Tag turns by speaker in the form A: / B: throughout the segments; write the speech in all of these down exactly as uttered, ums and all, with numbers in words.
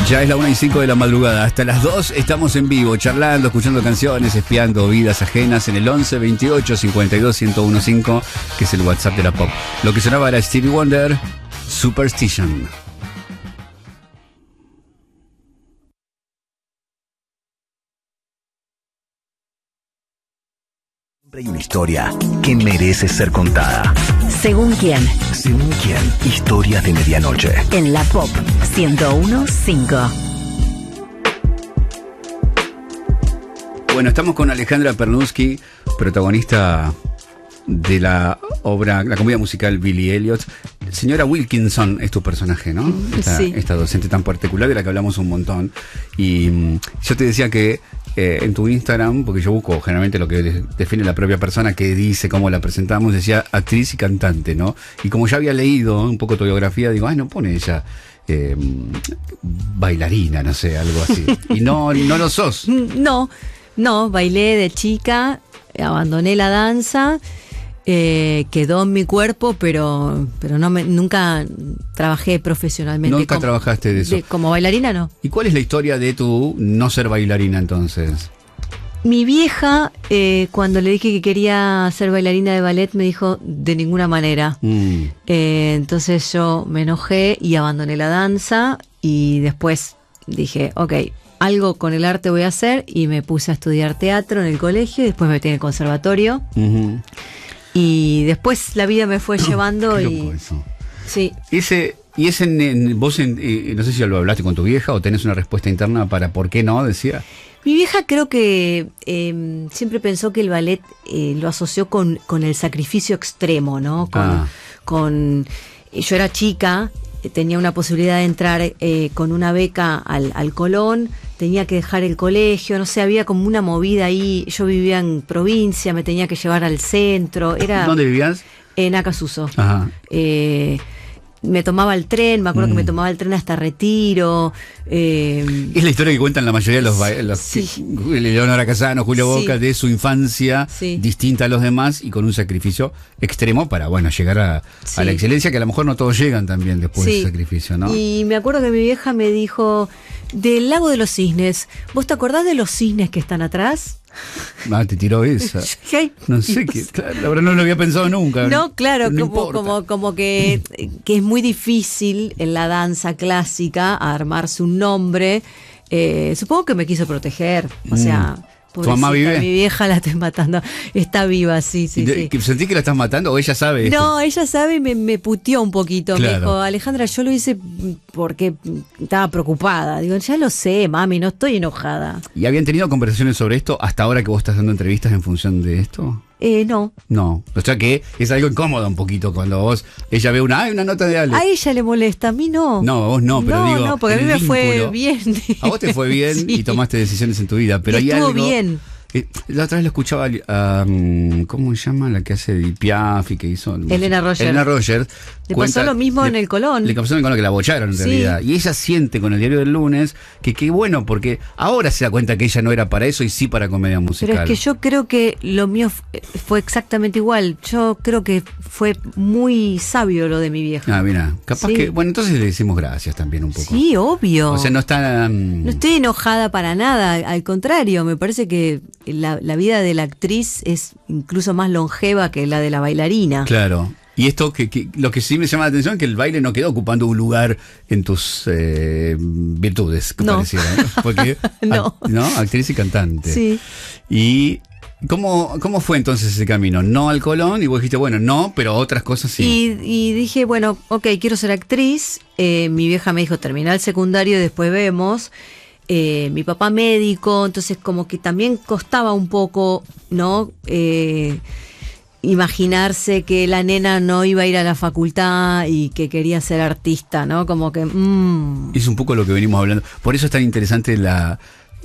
A: Ya es la una y cinco de la madrugada. Hasta las dos estamos en vivo, charlando, escuchando canciones, espiando vidas ajenas en el once veintiocho cincuenta y dos ciento quince, que es el WhatsApp de la pop. Lo que sonaba era Stevie Wonder, Superstition.
B: Hay una historia que merece ser contada.
C: ¿Según quién?
B: Según quién, historias de medianoche.
C: En la Pop ciento uno punto cinco.
A: Bueno, estamos con Alejandra Pernusky, protagonista de la obra, la comedia musical Billy Elliot. Señora Wilkinson es tu personaje, ¿no? Esta,
C: sí.
A: esta docente tan particular de la que hablamos un montón. Y mm, yo te decía que eh, en tu Instagram, porque yo busco generalmente lo que de, define la propia persona, que dice, cómo la presentamos, decía actriz y cantante, ¿no? Y como ya había leído un poco tu biografía, digo, ay, no pone ella eh, bailarina, no sé, algo así. Y no, no lo sos.
D: No, no, bailé de chica, abandoné la danza. Eh, quedó en mi cuerpo, pero pero no me, nunca trabajé profesionalmente.
A: Nunca
D: como,
A: trabajaste de eso.
D: De, como bailarina, no.
A: ¿Y cuál es la historia de tu no ser bailarina entonces?
D: Mi vieja, eh, cuando le dije que quería ser bailarina de ballet, me dijo de ninguna manera.
A: Mm.
D: Eh, entonces yo me enojé y abandoné la danza y después dije, ok, algo con el arte voy a hacer, y me puse a estudiar teatro en el colegio y después me metí en el conservatorio.
A: Uh-huh.
D: Y después la vida me fue llevando.
A: Qué
D: y
A: loco eso.
D: Sí.
A: Ese, y ese, en, vos, en, eh, no sé si ya lo hablaste con tu vieja o tenés una respuesta interna para por qué no, decía.
D: Mi vieja creo que eh, siempre pensó que el ballet eh, lo asoció con, con el sacrificio extremo, ¿no? Con,
A: Ah.
D: con yo era chica, tenía una posibilidad de entrar eh, con una beca al, al Colón, tenía que dejar el colegio, no sé, había como una movida ahí. Yo vivía en provincia, me tenía que llevar al centro. Era
A: ¿Dónde vivías?
D: en Acasuso.
A: Ajá.
D: Eh, me tomaba el tren, me acuerdo
A: Mm.
D: que me tomaba el tren hasta Retiro. Eh,
A: Es la historia que cuentan la mayoría de los, ba- los
D: Sí.
A: que- Leonora Casano, Julio
D: Sí.
A: Boca, de su infancia,
D: Sí.
A: distinta a los demás y con un sacrificio extremo para, bueno, llegar a,
D: Sí.
A: a la excelencia, que a lo mejor no todos llegan también después de
D: Sí.
A: ese sacrificio, ¿no?
D: Y me acuerdo que mi vieja me dijo, del lago de los cisnes, ¿vos te acordás de los cisnes que están atrás?
A: Ah, te tiró esa.
D: Ay,
A: No sé,
D: Dios.
A: qué, claro, la verdad no lo había pensado nunca.
D: No, claro,
A: No
D: como,
A: importa.
D: como, como que, que es muy difícil en la danza clásica armarse un nombre. Eh, supongo que me quiso proteger, o sea...
A: ¿Tu mamá
D: pobrecita,
A: vive?
D: Mi vieja la estoy matando. Está viva, sí, sí,
A: ¿Y de-
D: sí.
A: que ¿Sentís que la estás matando o ella sabe esto?
D: No, ella sabe y me, me puteó un poquito.
A: Claro.
D: Me dijo, Alejandra, yo lo hice porque estaba preocupada. Digo, ya lo sé, mami, no estoy enojada.
A: ¿Y habían tenido conversaciones sobre esto hasta ahora que vos estás dando entrevistas en función de esto?
D: Eh, no.
A: No. O sea que es algo incómodo un poquito cuando vos, ella ve una, ¡ay, una nota de Ale!
D: A ella le molesta, a mí no.
A: No, a vos no, pero
D: no,
A: digo.
D: No, porque a
A: el
D: mí me fue
A: vínculo-
D: bien.
A: A vos te fue bien
D: Sí.
A: y tomaste decisiones en tu vida, pero
D: Y
A: hay
D: estuvo
A: algo.
D: bien.
A: Eh, la otra vez lo escuchaba a. um, ¿Cómo se llama? La que hace de Piaf y que hizo.
D: Elena Roger.
A: Elena Roger.
D: Le pasó lo mismo en el Colón.
A: Le pasó en el Colón, que la bocharon en
D: Sí.
A: realidad. Y ella siente con el diario del lunes que qué bueno, porque ahora se da cuenta que ella no era para eso y sí para comedia musical.
D: Pero es que yo creo que lo mío f- fue exactamente igual. Yo creo que fue muy sabio lo de mi vieja.
A: Ah, mira, capaz
D: Sí.
A: que. Bueno, entonces le decimos gracias también un poco.
D: Sí, obvio.
A: O sea, no está. um,
D: No estoy enojada para nada, al contrario, me parece que la, la vida de la actriz es incluso más longeva que la de la bailarina.
A: Claro. Y esto, que, que lo que sí me llama la atención es que el baile no quedó ocupando un lugar en tus eh, virtudes, que
D: No.
A: pareciera, ¿no? Porque,
D: No.
A: act- ¿no? Actriz y cantante.
D: Sí.
A: Y ¿cómo, ¿cómo fue entonces ese camino? No al Colón y vos dijiste, bueno, no, pero otras cosas sí.
D: Y, y dije, bueno, ok, quiero ser actriz. Eh, mi vieja me dijo, termina el secundario y después vemos. Eh, mi papá médico, entonces como que también costaba un poco, ¿no? Eh, imaginarse que la nena no iba a ir a la facultad y que quería ser artista, ¿no? Como que... Mm.
A: Es un poco lo que venimos hablando. Por eso es tan interesante la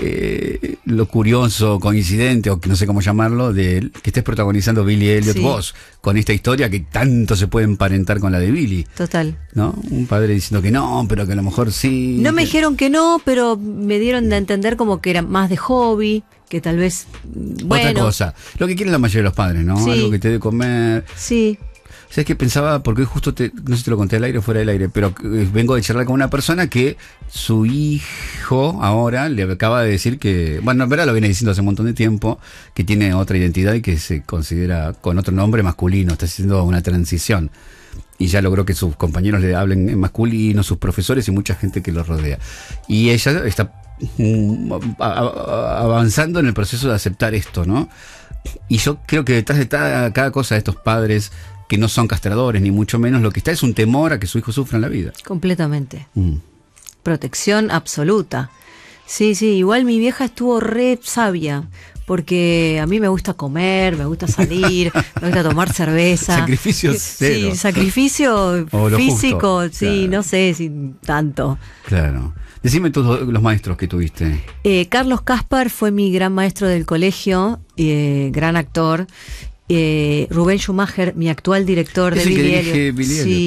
A: eh, lo curioso, coincidente, o que no sé cómo llamarlo, de que estés protagonizando Billy Elliot
D: Sí.
A: vos, con esta historia que tanto se puede emparentar con la de Billy,
D: Total.
A: ¿no? Un padre diciendo que no, pero que a lo mejor sí.
D: No me
A: que-
D: dijeron que no, pero me dieron de entender como que era más de hobby, que tal vez... mm, Bueno,
A: Otra cosa. Lo que quieren la mayoría de los padres, ¿no?
D: Sí.
A: Algo que te dé comer.
D: sí.
A: ¿Sabes qué pensaba? Porque hoy justo, te, no sé si te lo conté al aire o fuera del aire, pero eh, vengo de charlar con una persona que su hijo ahora le acaba de decir que, bueno, en verdad lo viene diciendo hace un montón de tiempo, que tiene otra identidad y que se considera con otro nombre masculino, está haciendo una transición. Y ya logró que sus compañeros le hablen en masculino, sus profesores y mucha gente que lo rodea. Y ella está mm, a, a, avanzando en el proceso de aceptar esto, ¿no? Y yo creo que detrás de cada, cada cosa de estos padres que no son castradores, ni mucho menos, lo que está es un temor a que su hijo sufra en la vida.
D: Completamente.
A: Mm.
D: Protección absoluta. Sí, sí, igual mi vieja estuvo re sabia, porque a mí me gusta comer, me gusta salir, me gusta tomar cerveza.
A: Sacrificio cero.
D: Sí, sacrificio
A: O lo
D: físico,
A: justo,
D: sí,
A: claro.
D: no sé si tanto.
A: Claro. Decime tus, los maestros que tuviste.
D: Eh, Carlos Caspar fue mi gran maestro del colegio, eh, gran actor. Eh, Rubén Schumacher, mi actual director
A: Es
D: de
A: el que
D: Billy
A: dirige
D: Elliot.
A: Billy
D: Sí,
A: Elliot.